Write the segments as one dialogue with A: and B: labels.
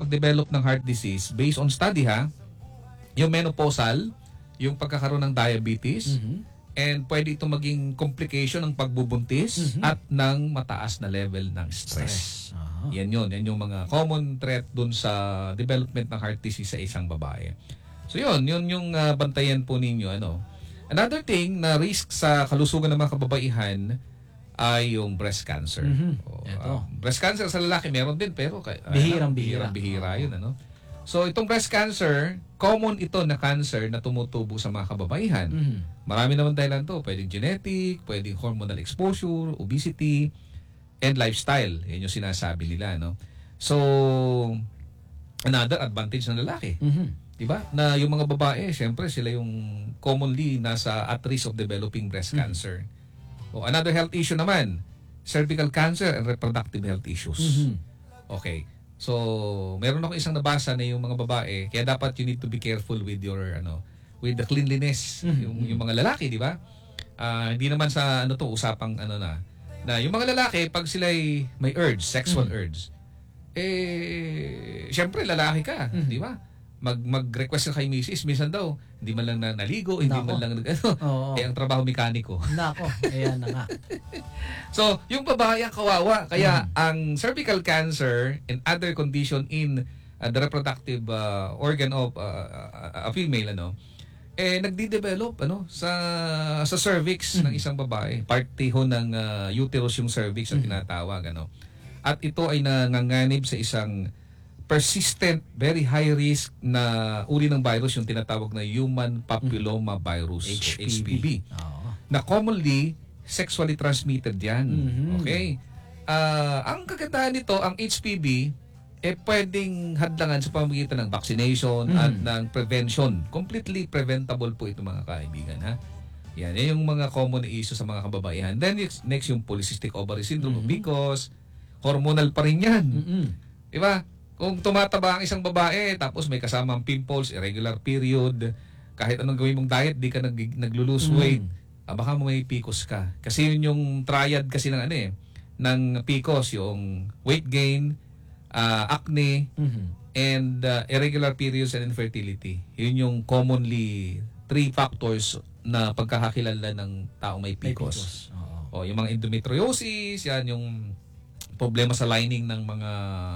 A: mag-develop ng heart disease based on study yung menopausal, yung pagkakaroon ng diabetes, and pwede ito maging complication ng pagbubuntis at ng mataas na level ng stress. Yan yung mga common threat dun sa development ng heart disease sa isang babae. So yun yung bantayan po ninyo. Another thing na risk sa kalusugan ng mga kababaihan ay yung breast cancer. Breast cancer sa lalaki meron din, pero bihirang-bihira yun. So itong breast cancer, common ito na cancer na tumutubo sa mga kababaihan. Marami naman dahilan to. Pwedeng genetic, pwedeng hormonal exposure, obesity, and lifestyle. Yan yung sinasabi nila. So, another advantage ng lalaki. Diba? Na yung mga babae, syempre sila yung commonly nasa at risk of developing breast cancer. Another health issue naman, cervical cancer and reproductive health issues. Okay. So, meron ako isang nabasa na yung mga babae, kaya dapat you need to be careful with your with the cleanliness, yung mga lalaki, di ba? Hindi naman sa usapang na yung mga lalaki pag sila may urge, sexual urge, syempre lalaki ka, di ba? Mag-request ka kay misis, minsan daw, hindi man lang naligo, hindi man lang ang trabaho mekaniko.
B: Nako, ayan na nga.
A: So, yung babae ang kawawa. Kaya ang cervical cancer and other condition in the reproductive organ of a female, nagdi-develop sa cervix ng isang babae. Parte ho ng uterus yung cervix ang tinatawag. At ito ay nanganganib sa isang persistent, very high risk na uri ng virus, yung tinatawag na human papilloma virus, HPV. Na commonly sexually transmitted yan. Okay? Ang kagandahan nito, ang HPV, pwedeng hadlangan sa pamamagitan ng vaccination at ng prevention. Completely preventable po ito, mga kaibigan. Yan yung mga common issue sa mga kababaihan. Then next yung polycystic ovary syndrome because hormonal pa rin yan. Diba? Kung tumataba ang isang babae, tapos may kasamang pimples, irregular period, kahit anong gawin mong diet, di ka naglo-lose weight, baka may PCOS ka. Kasi yun yung triad kasi ng ng PCOS, yung weight gain, acne, and irregular periods and infertility. Yun yung commonly 3 factors na pagkakakilala ng tao may PCOS. Yung mga endometriosis, yan yung problema sa lining ng mga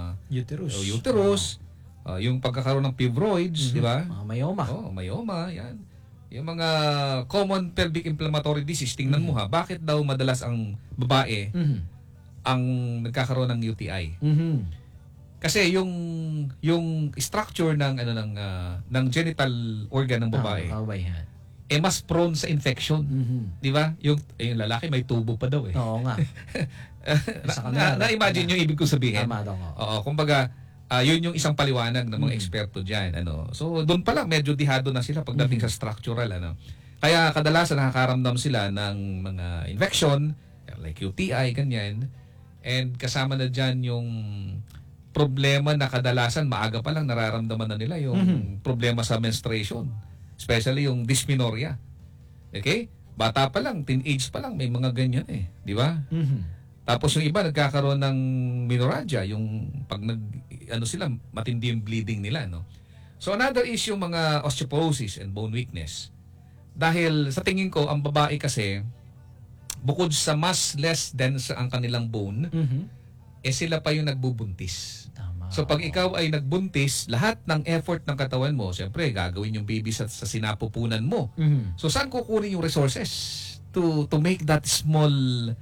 A: uterus, yung pagkakaroon ng fibroids, di ba?
B: Myoma.
A: Myoma, yan. Yung mga common pelvic inflammatory disease, tingnan mo bakit daw madalas ang babae ang nagkakaroon ng UTI? Kasi yung structure ng ng genital organ ng babae mas prone sa infection. Di ba? Yung lalaki may tubo pa daw
B: Oo nga.
A: Na-imagine yung ibig ko sabihin.
B: Tama daw.
A: Kumbaga, yun yung isang paliwanag ng mga eksperto dyan. So, doon pa lang medyo dihado na sila pagdating sa structural. Kaya kadalasan nakakaramdam sila ng mga infection, like UTI, ganyan. And kasama na dyan yung problema na kadalasan maaga pa lang nararamdaman na nila yung problema sa menstruation. Especially yung dysmenorrhea. Okay? Bata pa lang, teenage pa lang, may mga ganyan di ba? Tapos yung iba nagkakaroon ng menorrhagia, yung pag sila, matindi yung bleeding nila, So another issue, mga osteoporosis and bone weakness. Dahil sa tingin ko, ang babae kasi, bukod sa mas less dense ang kanilang bone, sila pa yung nagbubuntis. So pag ikaw ay nagbuntis, lahat ng effort ng katawan mo, siyempre gagawin yung baby sa sinapupunan mo. So saan kukunin yung resources to make that small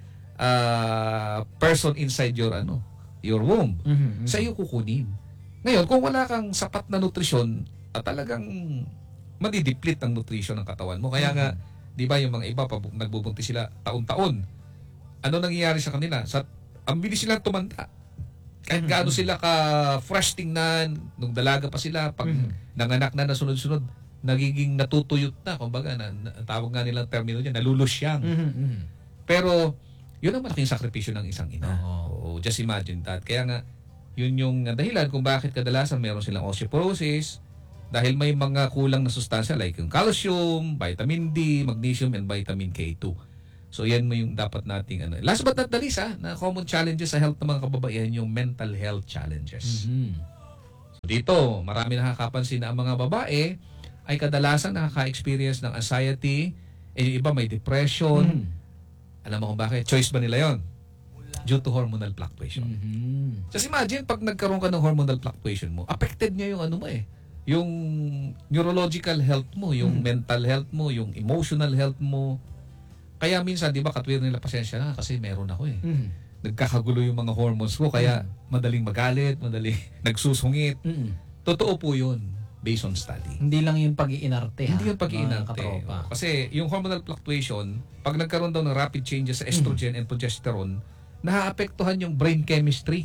A: person inside your womb? Sa iyo kukunin. Ngayon, kung wala kang sapat na nutrisyon, talagang madideplete ang nutrition ng katawan mo. Kaya nga, di ba yung mga iba, nagbubuntis sila taon-taon. Ano nangyayari sa kanila? Ang bilis silang tumanda. Kahit gaano sila ka-fresh tingnan, nung dalaga pa sila, pag nanganak na sunod-sunod, nagiging natutuyot na. Kumbaga, tawag nga nilang termino dyan, nalulusyang. Pero, yun ang malaking sakripisyo ng isang ina. Just imagine that. Kaya nga, yun yung dahilan kung bakit kadalasan meron silang osteoporosis, dahil may mga kulang na sustansya like yung calcium, vitamin D, magnesium, and vitamin K2. So yan mo yung dapat nating Last but not the least na common challenges sa health ng mga kababaihan, yung mental health challenges. Dito, marami nakakapansin na ang mga babae ay kadalasan nakaka-experience ng anxiety, yung iba may depression. Alam mo kung bakit? Choice ba nila yon? Due to hormonal fluctuation. Just imagine, pag nagkaroon ka ng hormonal fluctuation mo, affected niya yung ano mo eh. Yung neurological health mo, yung mental health mo, yung emotional health mo. Kaya minsan, di ba, katwir nila, pasensya na kasi meron ako eh. Nagkakagulo yung mga hormones ko, kaya madaling magalit, madaling nagsusungit. Totoo po yun, based on study.
B: Hindi lang yung pag-iinarte.
A: Hindi yung pag-iinarte. Kasi yung hormonal fluctuation, pag nagkaroon daw ng rapid changes sa estrogen and progesterone, nahaapektuhan yung brain chemistry.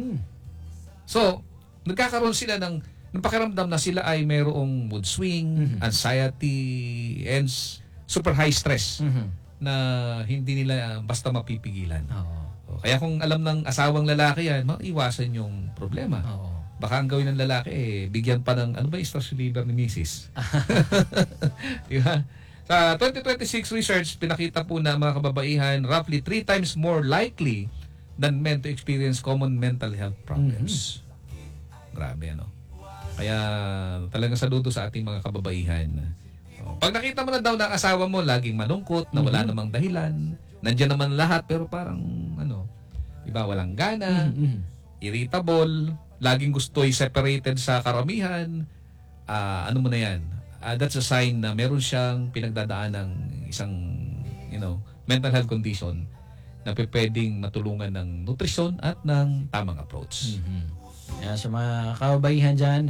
A: So, nagkakaroon sila ng pakiramdam na sila ay mayroong mood swing, anxiety, and super high stress na hindi nila basta mapipigilan. Kaya kung alam ng asawang lalaki yan, maiwasan yung problema. Baka ang gawin ng lalaki, bigyan pa ng, ano ba yung stress reliever ni Mrs.? Diba? Sa 2026 research, pinakita po na mga kababaihan roughly 3 times more likely than men to experience common mental health problems. Grabe, ano? Kaya talagang saludo sa ating mga kababaihan. Pag nakita mo na daw ng asawa mo, laging malungkot, na wala namang dahilan, nandiyan naman lahat, pero parang, ano, iba, walang gana, irritable, laging gusto i-separated sa karamihan, ano mo na yan? That's a sign na meron siyang pinagdadaan ng isang, mental health condition na pwedeng matulungan ng nutrisyon at ng tamang approach.
B: Yan, sa mga kababaihan dyan,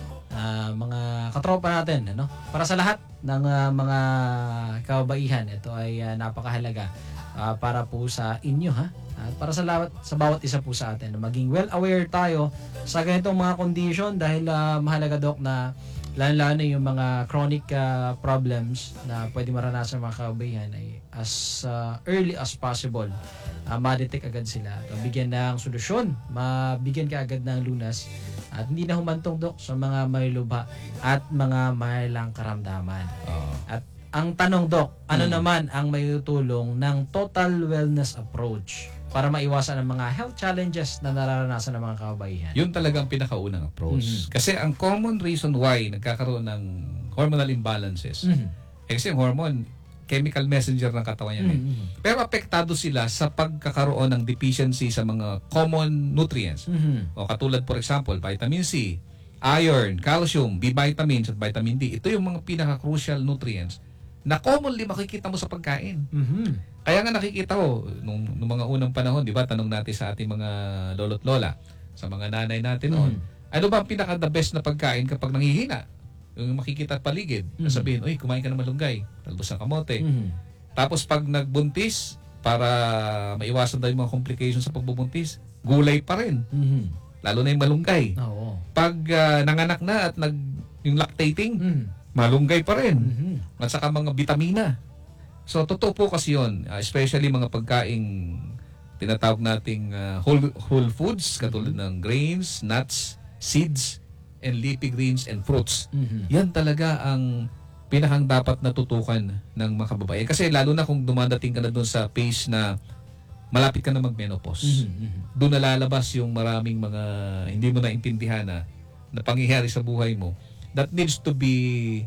B: mga katropa natin, para sa lahat ng mga kababaihan, ito ay napakahalaga para po sa inyo, ha? At para sa bawat isa po sa atin, maging well aware tayo sa ganitong mga condition dahil mahalaga, Doc, na lalo-lalo yung mga chronic problems na pwede maranasan ng mga kababaihan ay as early as possible ma-detect agad sila. Bigyan ng solusyon, mabigyan ka agad ng lunas at hindi na humantong, Dok, sa mga may lubha at mga mahilang karamdaman. At ang tanong, Dok, ano naman ang mayutulong ng total wellness approach para maiwasan ang mga health challenges na nararanasan ng mga kababaihan?
A: Yun talagang pinakaunang approach. Kasi ang common reason why nagkakaroon ng hormonal imbalances, kasi yung hormone, chemical messenger ng katawan yan. Pero apektado sila sa pagkakaroon ng deficiency sa mga common nutrients. O katulad, for example, vitamin C, iron, calcium, B vitamins at vitamin D. Ito yung mga pinaka-crucial nutrients na commonly makikita mo sa pagkain. Kaya nga nakikita ko, nung mga unang panahon, di ba, tanong natin sa ating mga lolo't lola, sa mga nanay natin noon, ano ba ang pinaka-the best na pagkain kapag nanghihina? Yung makikita at paligid, sabihin, uy, kumain ka ng malunggay, talbos ng kamote. Tapos pag nagbuntis, para maiwasan daw yung mga complications sa pagbubuntis, gulay pa rin. Lalo na yung malunggay. Pag nanganak na at yung lactating, malunggay pa rin. At saka mga vitamina. So, totoo po kasi yun. Especially mga pagkaing tinatawag nating whole foods, katulad ng grains, nuts, seeds, and leafy greens and fruits. Yan talaga ang pinakang dapat natutukan ng mga kababaihan. Kasi lalo na kung dumadating ka na doon sa phase na malapit ka na mag-menopause. Doon nalalabas yung maraming mga hindi mo naintindihan na pangyayari sa buhay mo that needs to be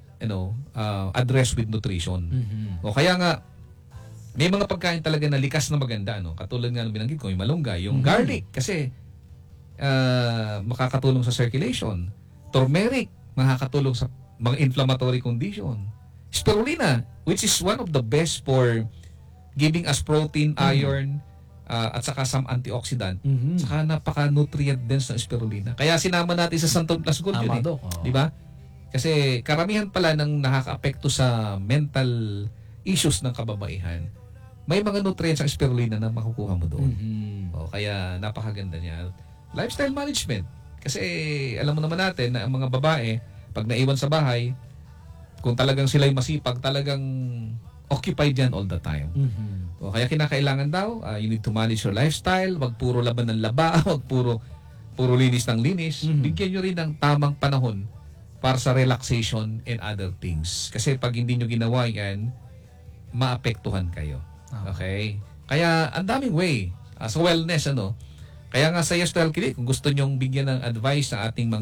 A: addressed with nutrition. O kaya nga may mga pagkain talaga na likas na maganda, katulad nga ng binanggit ko, yung malunggay, yung garlic kasi makakatulong sa circulation. Turmeric, makakatulong sa mga inflammatory condition. Spirulina, which is one of the best for giving us protein, iron, at saka some antioxidant. Saka napaka-nutrient dense ng spirulina. Kaya sinama natin sa Santon Plus Gold yun. Di ba? Kasi karamihan pala ng nakaka-apekto sa mental issues ng kababaihan, may mga nutrients ang spirulina na makukuha mo doon. Kaya napakaganda niya. Lifestyle management. Kasi alam mo naman natin na ang mga babae, pag naiwan sa bahay, kung talagang sila'y masipag, talagang occupied yan all the time. Kaya kinakailangan daw, you need to manage your lifestyle, wag puro laban ng laba, wag puro linis ng linis. Bigyan nyo rin ng tamang panahon para sa relaxation and other things. Kasi pag hindi nyo ginawa yan, maapektuhan kayo. Okay? Kaya ang daming way sa wellness, Kaya nga sa Yes to Health Clinic, kung gusto nyong bigyan ng advice sa ating mga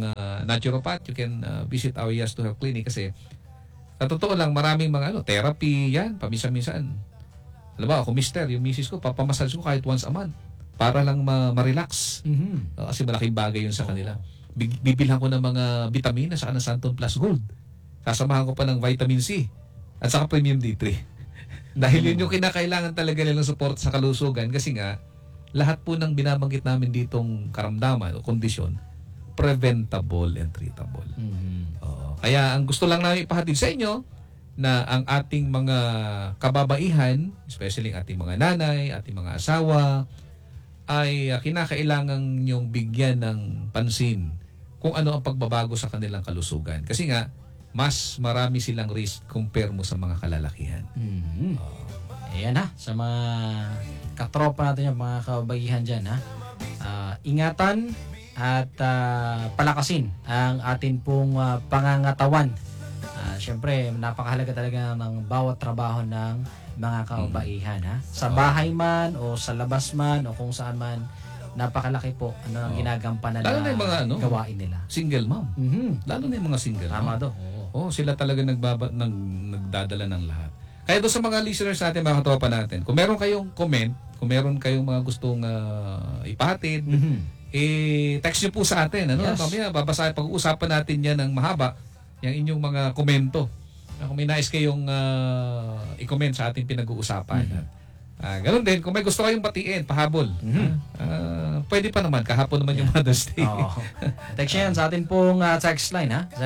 A: naturopath, you can visit our Yes to Health Clinic kasi sa totoo lang, maraming mga therapy yan, paminsan-minsan. Alam ba, ako mister, yung misis ko, papamassage ko kahit once a month para lang ma-relax. Kasi malaking bagay yun sa kanila. Bibilhan ko ng mga vitamina sa Santon Plus Gold. Sasamahan ko pa ng vitamin C at saka Premium D3. Dahil yun yung kinakailangan talaga nilang support sa kalusugan kasi nga, lahat po ng binabanggit namin ditong karamdaman o kondisyon, preventable and treatable. Kaya ang gusto lang namin ipahatid sa inyo na ang ating mga kababaihan, especially ang ating mga nanay, ating mga asawa, ay kinakailangan nyong bigyan ng pansin kung ano ang pagbabago sa kanilang kalusugan. Kasi nga, mas marami silang risk compare mo sa mga kalalakihan.
B: Ayan ha, sa mga katropa natin yung mga kababaihan dyan ha. Ingatan at palakasin ang atin pong pangangatawan. Siyempre, napakahalaga talaga ng bawat trabaho ng mga kababaihan ha. Sa bahay man o sa labas man o kung saan man, napakalaki po ang ginagampanan na
A: yung mga,
B: gawain nila.
A: Single mom. Lalo na yung mga single
B: Tama
A: mom. Sila talaga nagdadala ng lahat. Kaya doon sa mga listeners natin, mga katropa natin, kung meron kayong comment, kung meron kayong mga gustong ipahatid, text nyo po sa atin.
B: Yes.
A: Mamaya, babasahin, pag-uusapan natin yan ng mahaba, yung inyong mga komento. Kung may nais kayong i-comment sa ating pinag-uusapan. Ganun din, kung may gusto kayong batiin, pahabol. Pwede pa naman, kahapon naman yung Mother's Day.
B: Text yan sa atin pong text line ha,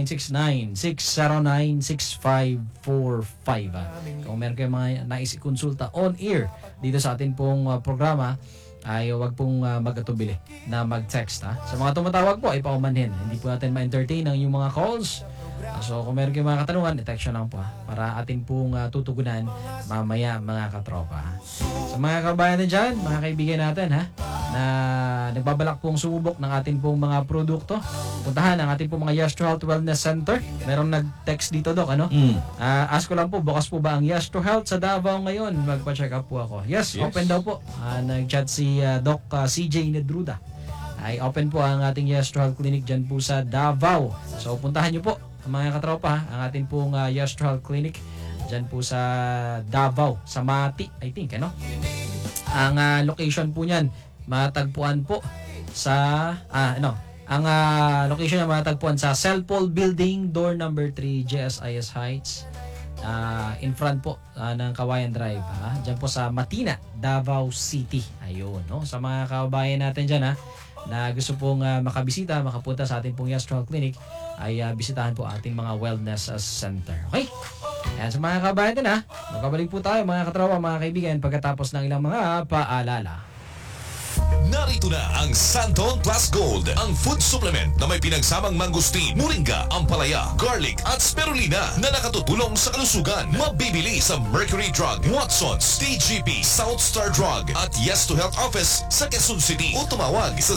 B: 0969-609-6545. Kung meron kayong mga nais i-consulta on air dito sa atin pong programa, ay wag pong mag-atubili na mag-text ha. Sa mga tumatawag po ay paumanhin. Hindi po natin ma-entertain ang yung mga calls. So kung meron kayong mga katanungan, i-text nyo lang po ha, para atin pong tutugunan mamaya mga katropa. Sa mga kabayan natin dyan, mga kaibigan natin ha, na nagbabalak pong sumubok ng atin pong mga produkto, puntahan ang ating pong mga Yes to Health Wellness Center. Merong nag-text dito, Doc, ask ko lang po, bukas po ba ang Yes to Health sa Davao ngayon? Magpa-check up po ako. Yes. Open daw po. Nag-chat si Doc CJ Nedruda. Ay open po ang ating Yes to Health Clinic dyan po sa Davao. So puntahan nyo po mga katropa, ang ating pong Yes to Health Clinic dyan po sa Davao, sa Mati, I think, ang location po niyan matagpuan po sa ang location niya matagpuan sa Celpol Building, door number 3, JSIS Heights, in front po ng Kawayan Drive dyan po sa Matina, Davao City. Ayun, sa mga kababayan natin dyan na gusto pong makabisita, makapunta sa ating pong Yes to Health Clinic, ay bisitahan po ating mga wellness center. Okay? Ayan, sa mga kabayan din magkabalik po tayo mga katrawa, mga kaibigan, pagkatapos ng ilang mga paalala.
C: Narito na ang Santon Plus Gold, ang food supplement na may pinagsamang mangustin, moringa, ampalaya, garlic at spirulina na nakatutulong sa kalusugan. Mabibili sa Mercury Drug, Watson's, TGP, South Star Drug at Yes to Health Office sa Quezon City o tumawag sa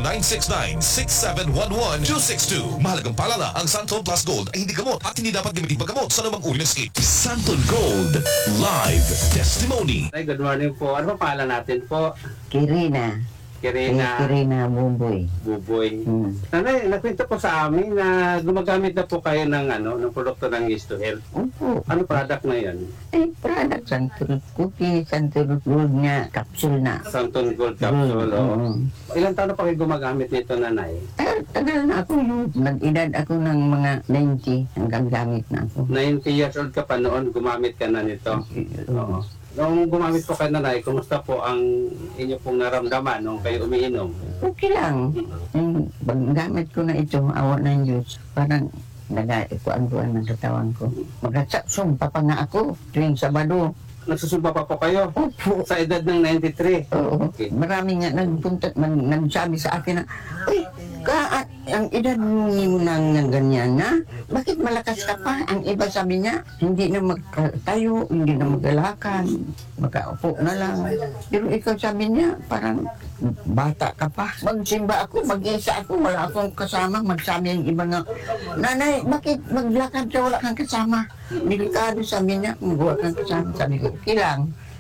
C: 0969-6711-262. Mahalagang paalala, ang Santon Plus Gold ay hindi gamot at hindi dapat gamitin paggamot sa namang uri ng sakit. Santon Gold Live Testimony.
D: Ay, good morning po. Ano pa pala natin po?
E: Kirina. Kirina Buboy.
D: Buboy. Nanay, nakwento po sa amin na gumagamit na po kayo ng ng produkto ng Yes to Health.
E: Opo.
D: Ano product na yan?
E: Ay, product. Santurut cookie, santurut gold nga, capsule na.
D: Santon Gold Capsule. Ilang taon na pa kayo gumagamit nito, nanay?
E: Tagal na ako. Nag-edad ako ng mga 90 hanggang gamit na ako.
D: 90 years old ka pa noon, gumamit ka na nito. Oo. Nung gumamit po kayo, nanay, kumusta po ang inyo pong naramdaman nung kayo umiinom?
E: Okay lang. Paggamit ko na ito, awa ng Diyos, parang nag-ikuan-kuan ng katawan ko. Mag-sumpa pa nga ako tuwing Sabado.
D: Nagsusumpa pa po kayo?
E: Opo.
D: Sa edad ng 93?
E: Oo.
D: Okay.
E: Marami nga nagsabi sa akin na, uy, ang edad mo nang ganyan na, bakit malakas ka pa? Ang iba sabi niya, hindi na magtayo, hindi na magalakad, makaupo na lang. Pero ikaw sabi niya, parang bata ka pa. Magsimba ako, mag-isa ako, wala akong kasama. Magsabi ang iba nga, nanay, bakit maglakad ka, wala kang kasama? Delikado, sabi niya, kung wala kang kasama. Sabi ko, okay lang.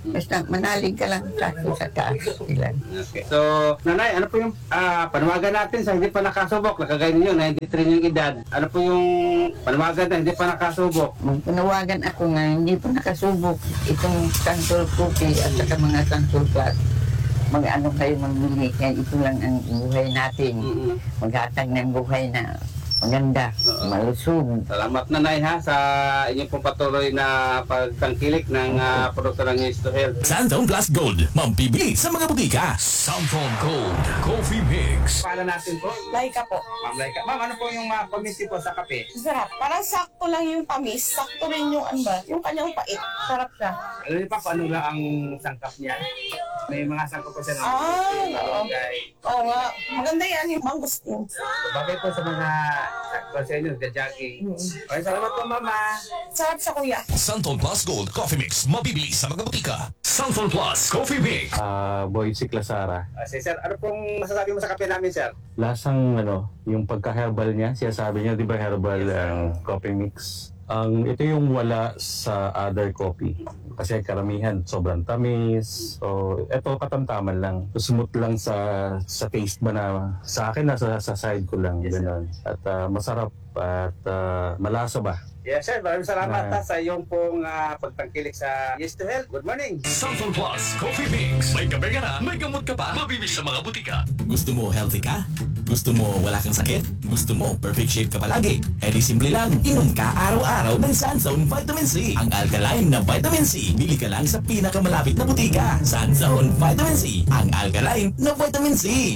E: Basta manalig ka lang sa taas ilan.
D: Okay. So, nanay, ano po yung panawagan natin sa hindi pa nakasubok? Nakagaya ninyo, 93 yung edad. Ano po yung panawagan na hindi pa nakasubok?
E: Magpanawagan ako nga hindi pa nakasubok itong Santol Cookie at saka mga Santol Plus. Mag-ano kayo mamili, kaya ito lang ang buhay natin. Maghatag ng buhay na maganda, malusog.
D: Salamat nanay ha sa inyong pong patuloy na pagtangkilik ng produkto ng Yes to Health.
C: Santon Plus Gold, mabibili sa mga butika. Santon Gold Coffee Mix.
D: Pala natin po,
F: Laika po.
D: Ma'am Laika. Ma'am, ano po yung pamisi po sa kape?
F: Sarap. Parang sakto lang yung tamis. Sakto rin yung ano ba? Yung kanyang pait. Sarap siya.
D: Alam niyo pa kung ano lang ang sangkap niya? May mga sangkap po siya ng
F: Oo.
D: okay.
F: Oo nga. Maganda yan yung mangustin.
D: Bagay po sa mga sakto sa inyo, jogging. Okay, salamat po mama.
F: Sarap siya kuya.
C: Santon Plus Gold Coffee Mix, mabibili sa mga butika. Santon Plus Coffee Mix.
G: Boy Siklasara.
D: Sir, ano pong masasabi mo sa kape namin, sir?
G: Lasang yung pagka-herbal niya, sabi niya, di ba herbal ang coffee mix? Ito yung wala sa other coffee. Kasi karamihan, sobrang tamis. So, ito katamtaman lang. Smooth lang sa taste ba na sa akin, nasa sa side ko lang. Ganun. At masarap at malasa ba?
D: Yes, sir. Maraming salamat sa iyong pong pagtangkilik sa Yes to Health. Good morning.
C: Santon Plus Coffee Mix. May kape ka na, may gamot ka pa. Mabibili sa mga butika. Gusto mo healthy ka? Gusto mo wala kang sakit? Gusto mo perfect shape ka palagi? Eh di simple lang. Inom ka araw-araw ng Sanzone Vitamin C. Ang alkaline na Vitamin C. Bili ka lang sa pinakamalapit na butika. Sanzone Vitamin C. Ang alkaline na Vitamin C.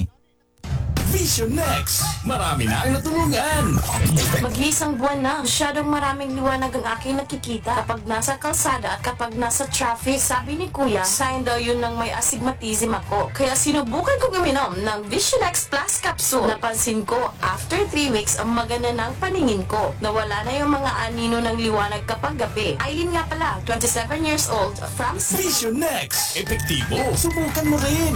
C: Vision Next. Marami na ang natulungan.
H: Mag-iisang buwan na, masyadong maraming liwanag ang aking nakikita kapag nasa kalsada at kapag nasa traffic. Sabi ni Kuya, sign daw yun ng may astigmatism ako. Kaya sinubukan ko guminom ng Vision X Plus Capsule. Napansin ko, after 3 weeks, ang maganda ng paningin ko. Nawala na yung mga anino ng liwanag kapag gabi. Aileen nga pala, 27 years old, from
C: Vision Next. Epektibo. Subukan mo rin.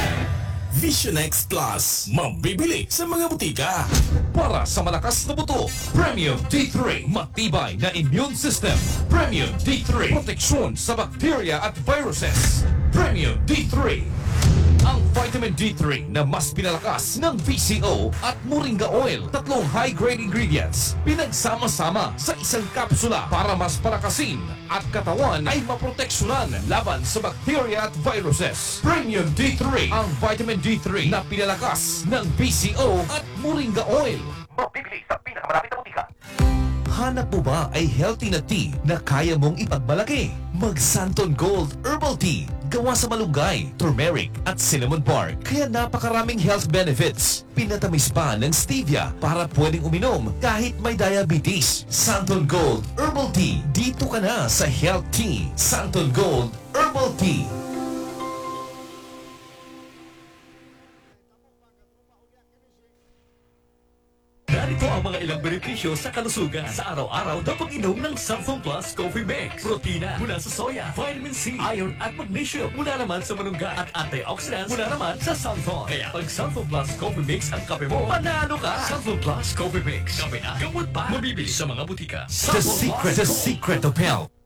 C: Vision X Plus. Mabibili sa mga butika. Para sa malakas na buto, Premium D3. Matibay na immune system. Premium D3. Proteksyon sa bacteria at viruses. Premium D3. Ang vitamin D3 na mas pinalakas ng VCO at Moringa Oil. 3 high-grade ingredients. Pinagsama-sama sa isang kapsula para mas palakasin at katawan ay maproteksyonan laban sa bacteria at viruses. Premium D3. Ang vitamin D3 na pinalakas ng VCO at Moringa Oil. Mabibili sa pinakamalapit na butika. Hanap mo ba ay healthy na tea na kaya mong ipagmalaki? Mag Santon Gold Herbal Tea. Gawa sa malunggay, turmeric at cinnamon bark. Kaya napakaraming health benefits. Pinatamis pa ng stevia para pwedeng uminom kahit may diabetes. Santon Gold Herbal Tea. Dito ka na sa Health Tea. Santon Gold Herbal Tea. Narito ang mga ilang benepisyo sa kalusugan sa araw-araw na pag-inom ng Santon Plus Coffee Mix. Protina mula sa soya, vitamin C, iron at magnesium mula naman sa manungga at antioxidants mula naman sa Santon. Kaya pag Santon Plus Coffee Mix ang kape mo, panalo ka! Santon Plus Coffee Mix. Kape na, gamot pa, mabibili sa mga butika. The secret of health.